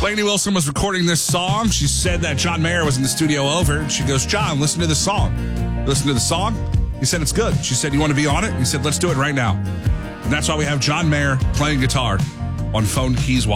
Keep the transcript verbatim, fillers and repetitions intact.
Lainey Wilson was recording this song. She said that John Mayer was in the studio over. And she goes, John, listen to this song. Listen to the song. He said, it's good. She said, you want to be on it? He said, let's do it right now. And that's why we have John Mayer playing guitar on Phone Keys Walk.